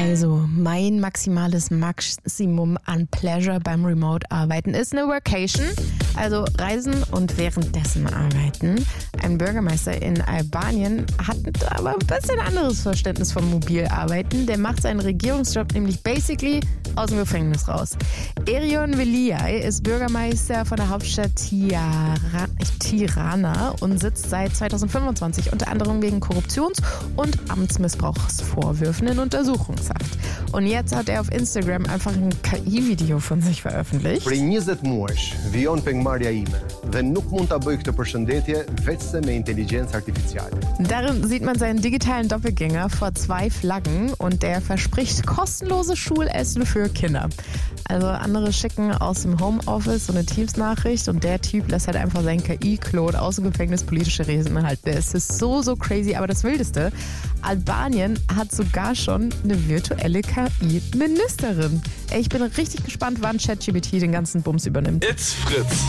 Also, mein maximales Maximum an Pleasure beim Remote-Arbeiten ist eine Workation, also reisen und währenddessen arbeiten. Ein Bürgermeister in Albanien hat aber ein bisschen anderes Verständnis vom Mobilarbeiten. Der macht seinen Regierungsjob nämlich basically aus dem Gefängnis raus. Erion Veliaj ist Bürgermeister von der Hauptstadt Tirana und sitzt seit 2025 unter anderem wegen Korruptions- und Amtsmissbrauchsvorwürfen in Untersuchungshaft. Und jetzt hat er auf Instagram einfach ein KI-Video von sich veröffentlicht. Prej 20 muajsh vijon pengmarrja ime dhe nuk mund ta bëj këtë përshëndetje vetëm me Intelligenz Artificiale. Darin sieht man seinen digitalen Doppelgänger vor 2 Flaggen und der verspricht kostenloses Schulessen für Kinder. Also andere schicken aus dem Homeoffice so eine Teams-Nachricht und der Typ lässt halt einfach seinen KI-Klon aus dem Gefängnis politische Reden halten. Es ist so crazy, aber das Wildeste, Albanien hat sogar schon eine virtuelle KI-Ministerin. Ich bin richtig gespannt, wann ChatGPT den ganzen Bums übernimmt. It's Fritz.